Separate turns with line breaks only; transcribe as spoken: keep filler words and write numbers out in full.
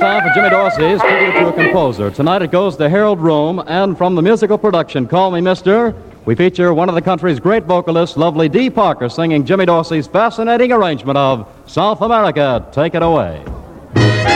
time for Jimmy Dorsey's Tribute to a Composer. Tonight it goes to Harold Rome, and from the musical production Call Me Mister, we feature one of the country's great vocalists, lovely Dee Parker, singing Jimmy Dorsey's fascinating arrangement of South America. Take it away.